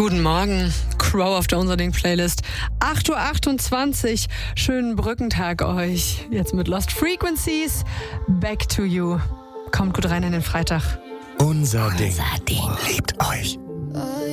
Guten Morgen, Crow auf der Unser Ding Playlist. 8.28 Uhr, schönen Brückentag euch. Jetzt mit Lost Frequencies, Back to You. Kommt gut rein in den Freitag. Unser Ding liebt euch.